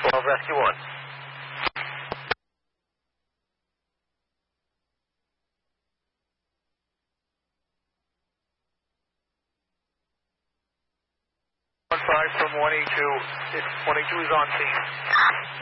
12 Rescue 1. From 182 is on scene.